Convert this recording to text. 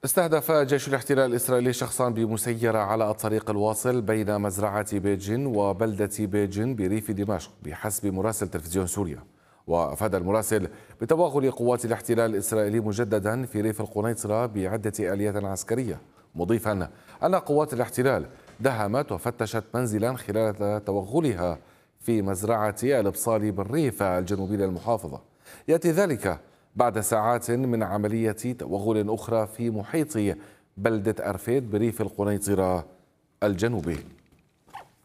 استهدف جيش الاحتلال الإسرائيلي شخصا بمسيرة على الطريق الواصل بين مزرعة بيجين وبلدة بيجين بريف دمشق بحسب مراسل تلفزيون سوريا. وأفاد المراسل بتوغل قوات الاحتلال الإسرائيلي مجددا في ريف القنيطرة بعدة آليات عسكرية، مضيفا أن قوات الاحتلال دهمت وفتشت منزلا خلال توغلها في مزرعة الإبصال بالريف الجنوبي للمحافظة. يأتي ذلك بعد ساعات من عملية توغل أخرى في محيط بلدة أرفيد بريف القنيطرة الجنوبي.